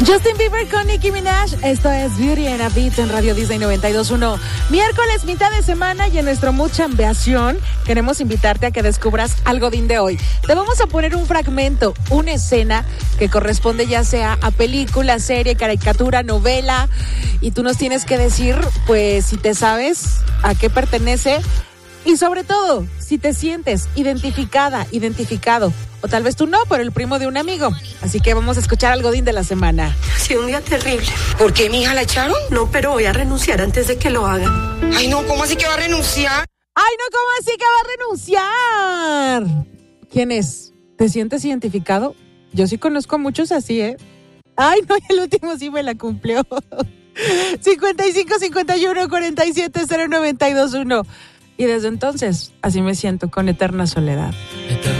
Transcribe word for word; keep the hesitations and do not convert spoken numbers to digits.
Justin Bieber con Nicki Minaj. Esto es Beauty and a Beat en Radio Disney noventa y dos punto uno. Miércoles, mitad de semana, y en nuestro Mood Chambeación queremos invitarte a que descubras al Godín de hoy. Te vamos a poner un fragmento, una escena que corresponde ya sea a película, serie, caricatura, novela, y tú nos tienes que decir, pues, si te sabes a qué pertenece y sobre todo, si te sientes identificada, identificado. O tal vez tú no, pero el primo de un amigo. Así que vamos a escuchar al Godín de la semana. Ha sido un día terrible. ¿Por qué, mija, la echaron? No, pero voy a renunciar antes de que lo hagan. Ay, no, ¿cómo así que va a renunciar? Ay, no, ¿cómo así que va a renunciar? ¿Quién es? ¿Te sientes identificado? Yo sí conozco a muchos así, ¿eh? Ay, no, el último sí me la cumplió. cincuenta y cinco, cincuenta y uno, cuarenta y siete, cero noventa y dos uno. Y desde entonces, así me siento, con eterna soledad. Eterna